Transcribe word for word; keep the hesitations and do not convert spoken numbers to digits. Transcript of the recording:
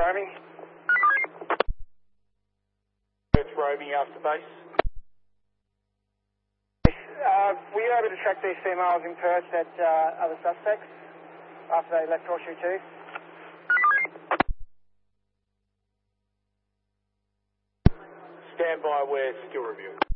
roaming. It's roaming after base. Uh, were you able to track these females in Perth that uh, other suspects after they left Horseshoe two? Stand by, we're still reviewing.